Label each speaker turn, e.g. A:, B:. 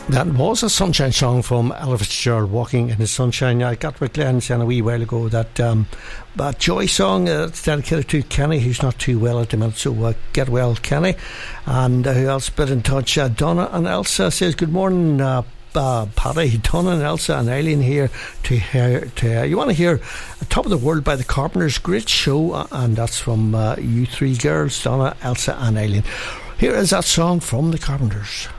A: That was a Sunshine song from Ella Fitzgerald, Walking in the Sunshine. I got with Glenn saying a wee while ago that Joy song, it's dedicated to Kenny, who's not too well at the minute, so get well, Kenny. And who else been in touch? Donna and Elsa says, good morning, Paddy, Donna and Elsa and Eileen here to hear. You want to hear Top of the World by the Carpenters? Great show, and that's from you three girls, Donna, Elsa and Eileen. Here is that song from the Carpenters.